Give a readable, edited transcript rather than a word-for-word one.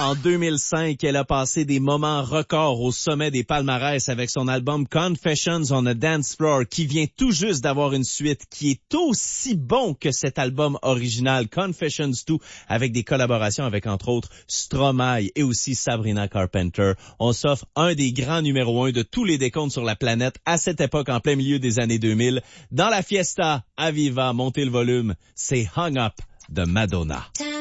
En 2005, elle a passé des moments records au sommet des palmarès avec son album Confessions on a Dance Floor, qui vient tout juste d'avoir une suite qui est aussi bon que cet album original, Confessions 2, avec des collaborations avec, entre autres, Stromae et aussi Sabrina Carpenter. On s'offre un des grands numéros 1 de tous les décomptes sur la planète à cette époque, en plein milieu des années 2000. Dans la fiesta, à Viva, montez le volume, c'est Hung Up de Madonna.